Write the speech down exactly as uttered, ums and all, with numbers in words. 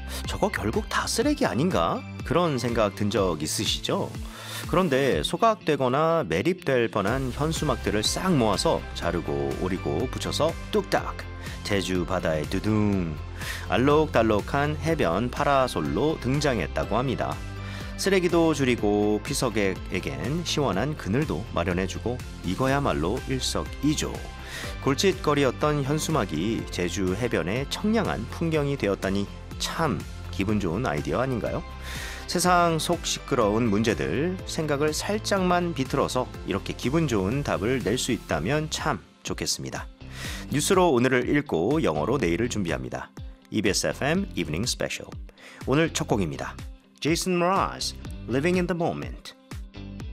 저거 결국 다 쓰레기 아닌가? 그런 생각 든 적 있으시죠? 그런데 소각되거나 매립될 뻔한 현수막들을 싹 모아서 자르고 오리고 붙여서 뚝딱 제주 바다에 두둥 알록달록한 해변 파라솔로 등장했다고 합니다. 쓰레기도 줄이고 피서객에겐 시원한 그늘도 마련해주고 이거야말로 일석이조. 골칫거리였던 현수막이 제주 해변의 청량한 풍경이 되었다니 참 기분 좋은 아이디어 아닌가요? 세상 속 시끄러운 문제들 생각을 살짝만 비틀어서 이렇게 기분 좋은 답을 낼 수 있다면 참 좋겠습니다. 뉴스로 오늘을 읽고 영어로 내일을 준비합니다. 이비에스 에프엠 Evening Special. 오늘 첫 곡입니다. Jason Mraz, Living in the Moment.